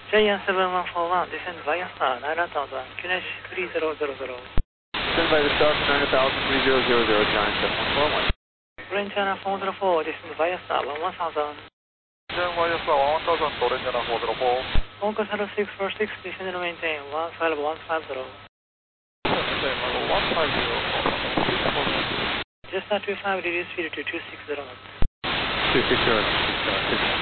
Giant 7141, descend via star, 9000, QNH 3000. Stand by the start, 9000, 3000, Giant 7141. Orange China 404, descend via star, 1000. Descend via star, 1000, Orange China 404. Focus 0646, descend and maintain, 15150. Maintain level 150. Just 25, reduce speed to 260 knots. 260 knots.